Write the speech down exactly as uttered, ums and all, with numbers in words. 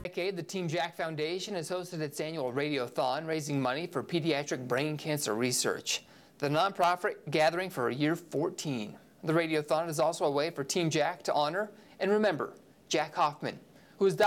The Team Jack Foundation has hosted its annual Radiothon, raising money for pediatric brain cancer research. The nonprofit gathering for year fourteen. The Radiothon is also a way for Team Jack to honor and remember Jack Hoffman, who is